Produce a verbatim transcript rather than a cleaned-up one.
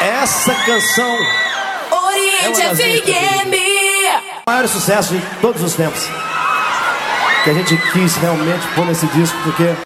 Essa canção Oriente é F M. o maior sucesso de todos os tempos. Que a gente quis realmente pôr nesse disco, porque